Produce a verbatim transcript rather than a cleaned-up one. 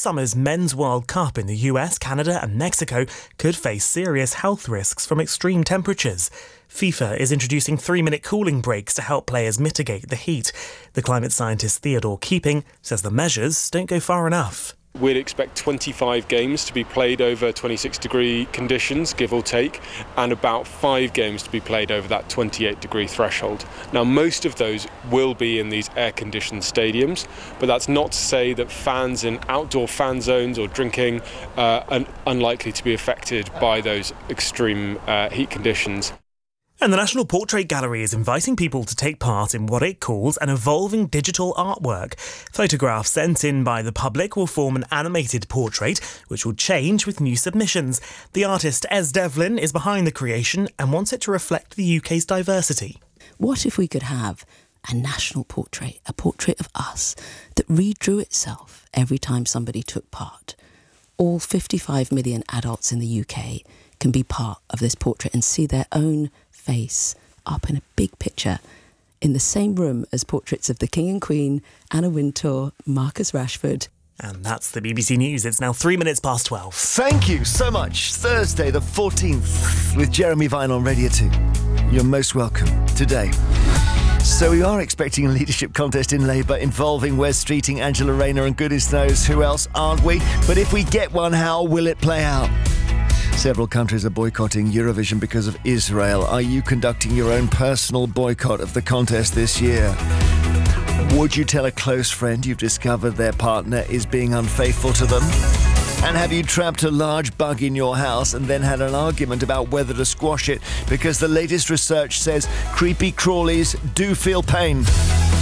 summer's Men's World Cup in the U S, Canada and Mexico could face serious health risks from extreme temperatures. FIFA is introducing three-minute cooling breaks to help players mitigate the heat. The climate scientist Theodore Keeping says the measures don't go far enough. We'd expect twenty-five games to be played over twenty-six degree conditions, give or take, and about five games to be played over that twenty-eight degree threshold. Now, most of those will be in these air-conditioned stadiums, but that's not to say that fans in outdoor fan zones or drinking uh, are unlikely to be affected by those extreme uh, heat conditions. And the National Portrait Gallery is inviting people to take part in what it calls an evolving digital artwork. Photographs sent in by the public will form an animated portrait, which will change with new submissions. The artist Ez Devlin is behind the creation and wants it to reflect the U K's diversity. What if we could have a national portrait, a portrait of us, that redrew itself every time somebody took part? All fifty-five million adults in the U K can be part of this portrait and see their own face up in a big picture in the same room as portraits of the King and Queen, Anna Wintour, Marcus Rashford. And that's the B B C News. It's now three minutes past twelve. Thank you so much. Thursday the fourteenth with Jeremy Vine on Radio two. You're most welcome today. So we are expecting a leadership contest in Labour involving Wes Streeting, Angela Rayner and goodness knows who else, aren't we? But if we get one, how will it play out? Several countries are boycotting Eurovision because of Israel. Are you conducting your own personal boycott of the contest this year? Would you tell a close friend you've discovered their partner is being unfaithful to them? And have you trapped a large bug in your house and then had an argument about whether to squash it because the latest research says creepy crawlies do feel pain?